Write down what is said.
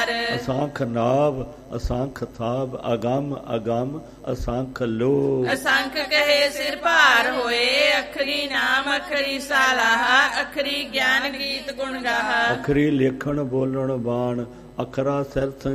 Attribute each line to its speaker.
Speaker 1: ਅਸੰਖ ਨਾਭ ਅਸੰਖ ਥਾਪ ਅਗੰਮ ਅਗੰਮ ਅਸੰਖ ਲੋ।
Speaker 2: ਅਸੰਖ ਕਹੇ ਸਿਰ ਭਾਰ ਹੋਏ, ਅਖਰੀ ਨਾਮ ਅਖਰੀ ਸਾਲਾਹ, ਅਖਰੀ ਗਿਆਨ ਗੀਤ ਗੁਣ ਗਾਹਾ।
Speaker 1: ਅਖਰੀ ਲੇਖਣ ਬੋਲਣ ਬਾਣ, ਅਖਰਾ ਸਿਰ